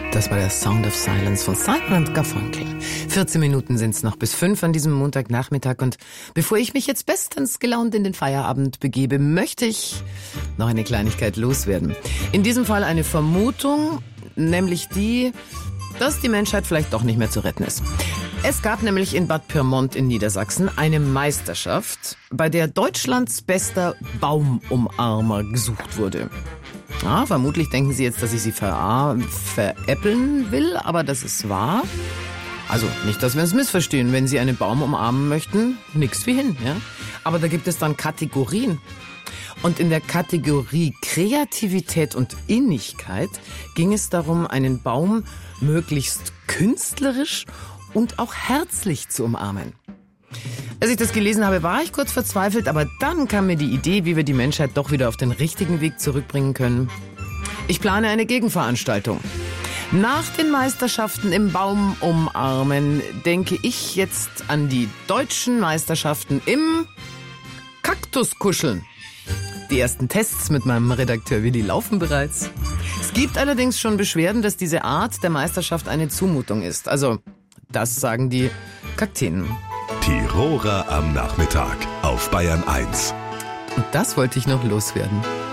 Das war der Sound of Silence von Simon & Garfunkel. 14 Minuten sind's noch bis 5 an diesem Montagnachmittag. Und bevor ich mich jetzt bestens gelaunt in den Feierabend begebe, möchte ich noch eine Kleinigkeit loswerden. In diesem Fall eine Vermutung, nämlich die, dass die Menschheit vielleicht doch nicht mehr zu retten ist. Es gab nämlich in Bad Pyrmont in Niedersachsen eine Meisterschaft, bei der Deutschlands bester Baumumarmer gesucht wurde. Ja, vermutlich denken Sie jetzt, dass ich Sie veräppeln will, aber das ist wahr. Also nicht, dass wir uns missverstehen. Wenn Sie einen Baum umarmen möchten, nix wie hin. Ja? Aber da gibt es dann Kategorien. Und in der Kategorie Kreativität und Innigkeit ging es darum, einen Baum möglichst künstlerisch und auch herzlich zu umarmen. Als ich das gelesen habe, war ich kurz verzweifelt, aber dann kam mir die Idee, wie wir die Menschheit doch wieder auf den richtigen Weg zurückbringen können. Ich plane eine Gegenveranstaltung. Nach den Meisterschaften im Baum umarmen denke ich jetzt an die deutschen Meisterschaften im Kaktuskuscheln. Die ersten Tests mit meinem Redakteur Willi laufen bereits. Es gibt allerdings schon Beschwerden, dass diese Art der Meisterschaft eine Zumutung ist. Also, das sagen die Kakteen. Tiroler am Nachmittag auf Bayern 1. Und das wollte ich noch loswerden.